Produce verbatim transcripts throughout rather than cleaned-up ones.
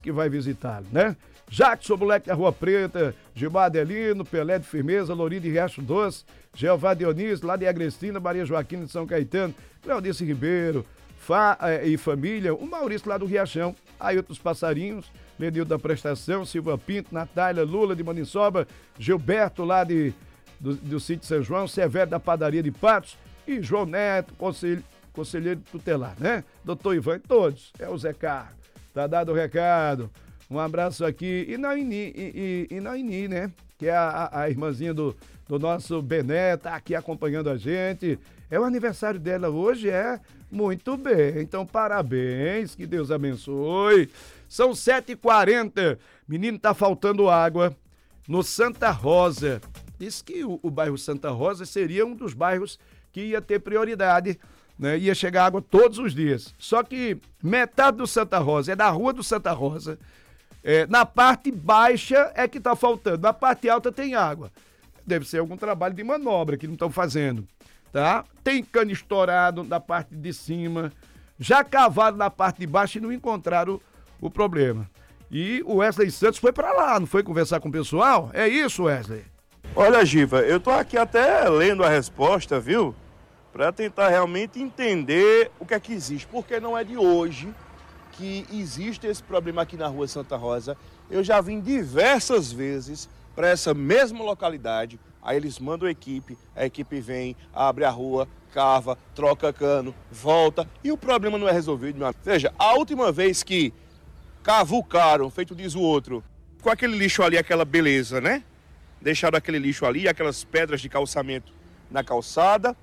que vai visitá-lo, né? Jackson, moleque da Rua Preta, Gilmar Adelino, Pelé de Firmeza, Lourinho de Riacho Doce, Jeová Dionísio, lá de Agrestina, Maria Joaquina de São Caetano, Claudice Ribeiro, Fá eh, e família, o Maurício lá do Riachão, Ailton dos Passarinhos, Lenildo da Prestação, Silva Pinto, Natália, Lula de Maniçoba, Gilberto lá de, do, do Sítio São João, Severo da Padaria de Patos e João Neto, conselheiro, conselheiro tutelar, né? Doutor Ivan, todos, é o Zé Carlos, tá dado o recado. Um abraço aqui. E Naini, e, e, e Naini, né? Que é a, a irmãzinha do, do nosso Bené, tá aqui acompanhando a gente. É o aniversário dela hoje, é? Muito bem. Então, parabéns. Que Deus abençoe. São sete e quarenta. Menino, tá faltando água no Santa Rosa. Diz que o, o bairro Santa Rosa seria um dos bairros que ia ter prioridade, né? Ia chegar água todos os dias. Só que metade do Santa Rosa é da rua do Santa Rosa. É, na parte baixa é que tá faltando, na parte alta tem água. Deve ser algum trabalho de manobra que não estão fazendo, tá? Tem cano estourado na parte de cima, já cavaram na parte de baixo e não encontraram o, o problema. E o Wesley Santos foi pra lá, não foi conversar com o pessoal? É isso, Wesley? Olha, Giva, eu tô aqui até lendo a resposta, viu? Pra tentar realmente entender o que é que existe, porque não é de hoje que existe esse problema aqui na rua Santa Rosa. Eu já vim diversas vezes para essa mesma localidade, aí eles mandam a equipe, a equipe vem, abre a rua, cava, troca cano, volta e o problema não é resolvido, meu amigo. Veja, a última vez que cavucaram, feito diz o outro, com aquele lixo ali, aquela beleza, né? Deixaram aquele lixo ali, aquelas pedras de calçamento na calçada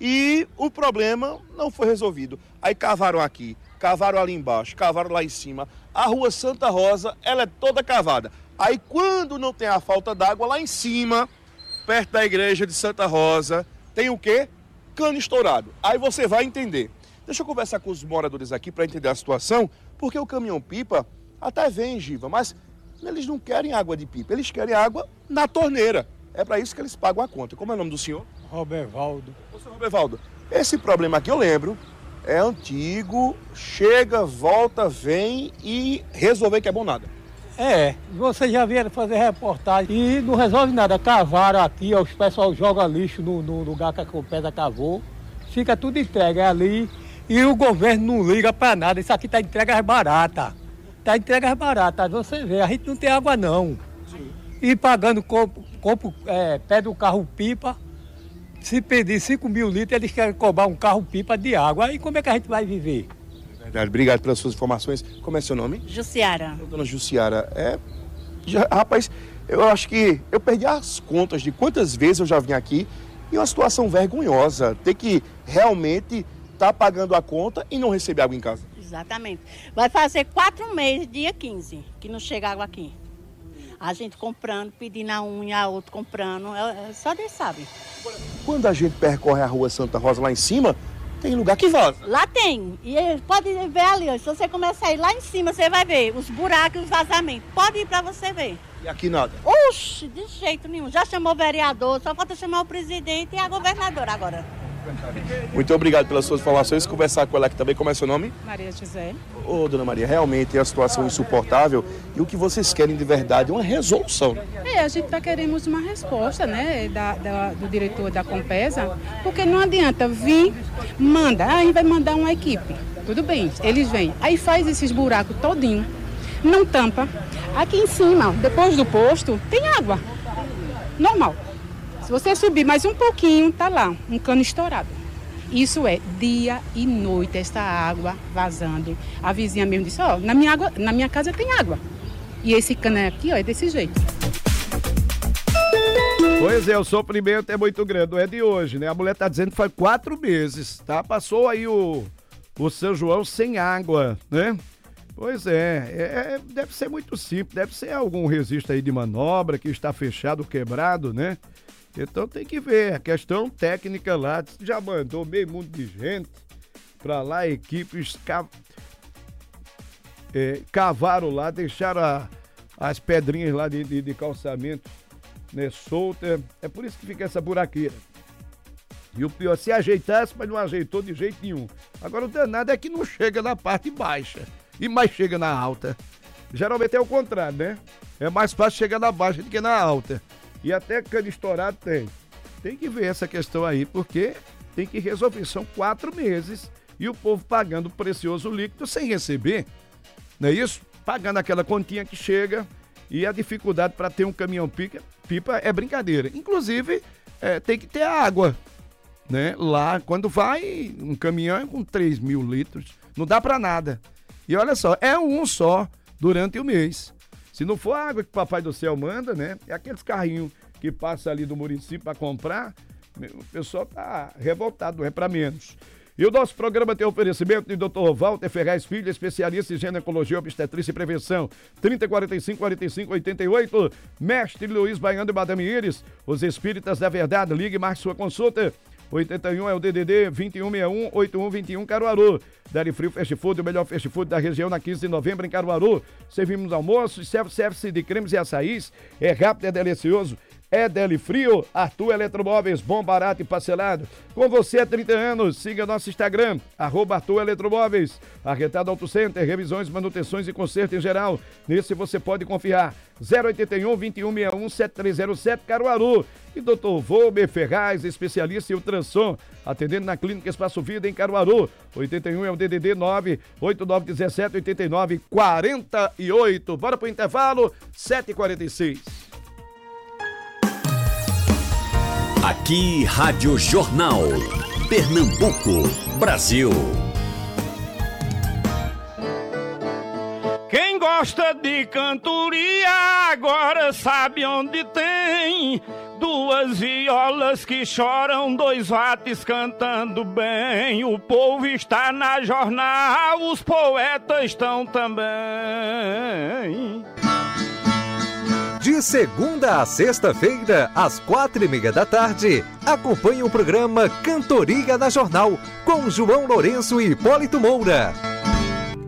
e o problema não foi resolvido. Aí cavaram aqui, cavaram ali embaixo, cavaram lá em cima. A rua Santa Rosa, ela é toda cavada. Aí quando não tem a falta d'água, lá em cima, perto da igreja de Santa Rosa, tem o quê? Cano estourado. Aí você vai entender. Deixa eu conversar com os moradores aqui para entender a situação, porque o caminhão-pipa até vem, Giva, mas eles não querem água de pipa, eles querem água na torneira. É para isso que eles pagam a conta. Como é o nome do senhor? Robervaldo. Ô, senhor Robervaldo, esse problema aqui eu lembro, é antigo, chega, volta, vem e resolver que é bom nada. É, vocês já vieram fazer reportagem e não resolve nada. Cavaram aqui, ó, os pessoal joga lixo no, no lugar que a pedra cavou, fica tudo entregue ali e o governo não liga pra nada. Isso aqui tá entregas barata, tá entregas barata. Você vê, a gente não tem água não. Sim. E pagando, compro, compro é, pede o carro pipa. Se pedir cinco mil litros, eles querem cobrar um carro-pipa de água. Aí como é que a gente vai viver? Verdade, obrigado pelas suas informações. Como é seu nome? Jussiara. Dona Jussiara, é... Já, rapaz, eu acho que eu perdi as contas de quantas vezes eu já vim aqui e uma situação vergonhosa. Ter que realmente estar tá pagando a conta e não receber água em casa. Exatamente. Vai fazer quatro meses, dia quinze, que não chega água aqui. A gente comprando, pedindo a um e a outro comprando, é, é, só Deus sabe. Quando a gente percorre a rua Santa Rosa lá em cima, tem lugar que vaza. Lá tem. E pode ver ali, ó, se você começar a ir lá em cima, você vai ver os buracos e os vazamentos. Pode ir para você ver. E aqui nada? Oxe, de jeito nenhum. Já chamou o vereador, só falta chamar o presidente e a governadora agora. Muito obrigado pelas suas informações. Conversar com ela aqui também. Como é seu nome? Maria José. Ô, dona Maria, realmente é uma situação insuportável e o que vocês querem de verdade é uma resolução. É, a gente tá querendo uma resposta, né, da, da, do diretor da Compesa, porque não adianta vir, manda, ah, a gente vai mandar uma equipe. Tudo bem, eles vêm. Aí faz esses buracos todinho, não tampa. Aqui em cima, depois do posto, tem água. Normal. Se você subir mais um pouquinho, tá lá, um cano estourado. Isso é dia e noite, essa água vazando. A vizinha mesmo disse, ó, na minha, água, na minha casa tem água. E esse cano aqui, ó, é desse jeito. Pois é, o sofrimento é muito grande, não é de hoje, né? A mulher tá dizendo que faz quatro meses, tá? Passou aí o, o São João sem água, né? Pois é, é, deve ser muito simples, deve ser algum registro aí de manobra que está fechado, quebrado, né? Então tem que ver, a questão técnica lá, já mandou meio mundo de gente pra lá, equipes cav... é, cavaram lá, deixaram a, as pedrinhas lá de, de, de calçamento, né, solta, é por isso que fica essa buraqueira. E o pior, se ajeitasse, mas não ajeitou de jeito nenhum. Agora o danado é que não chega na parte baixa, e mais chega na alta. Geralmente é o contrário, né? É mais fácil chegar na baixa do que na alta. E até cano estourado tem. Tem que ver essa questão aí, porque tem que resolver. São quatro meses e o povo pagando precioso líquido sem receber. Não é isso? Pagando aquela continha que chega e a dificuldade para ter um caminhão pica, pipa é brincadeira. Inclusive, é, tem que ter água, né? Lá, quando vai um caminhão é com três mil litros, não dá para nada. E olha só, é um só durante o mês. Se não for a água que o Papai do Céu manda, né? É aqueles carrinhos que passam ali do município para comprar, o pessoal tá revoltado, não é para menos. E o nosso programa tem oferecimento de doutor Walter Ferraz Filho, especialista em ginecologia, obstetrícia e prevenção. trinta, quarenta e cinco, quarenta e cinco, oitenta e oito. Mestre Luiz Baiano e Madame Iris, os espíritas da verdade. Ligue e marque sua consulta. oitenta e um é o D D D vinte e um sessenta e um, oitenta e um vinte e um, Caruaru. Deli Frio Fast Food, o melhor fast food da região, na quinze de novembro em Caruaru. Servimos almoços, self-service de cremes e açaís. É rápido, é delicioso. É Deli Frio, Arthur Eletromóveis, bom, barato e parcelado. Com você há trinta anos, siga nosso Instagram, arroba Arthur Eletromóveis. Arretado Auto Center, revisões, manutenções e conserto em geral. Nesse você pode confiar. zero oitenta e um, vinte e um sessenta e um, setenta e três zero sete, Caruaru. E doutor Volber Ferraz, especialista em ultrassom, atendendo na Clínica Espaço Vida em Caruaru. oitenta e um é o D D D nove oito nove um sete, oito nove quatro oito. Bora pro intervalo, sete e quarenta e seis. Aqui, Rádio Jornal, Pernambuco, Brasil. Quem gosta de cantoria agora sabe onde tem duas violas que choram, dois vates cantando bem. O povo está na jornal, os poetas estão também. De segunda a sexta-feira, às quatro e meia da tarde, acompanhe o programa Cantoria na Jornal, com João Lourenço e Hipólito Moura.